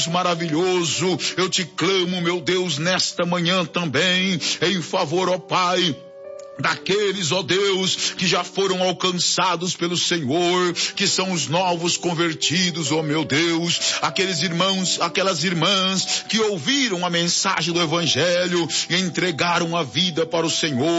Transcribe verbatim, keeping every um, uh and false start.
maravilhoso, eu te clamo, meu Deus, nesta manhã também, em favor, ó Pai, daqueles, ó Deus, que já foram alcançados pelo Senhor, que são os novos convertidos, ó meu Deus, aqueles irmãos, aquelas irmãs que ouviram a mensagem do Evangelho e entregaram a vida para o Senhor.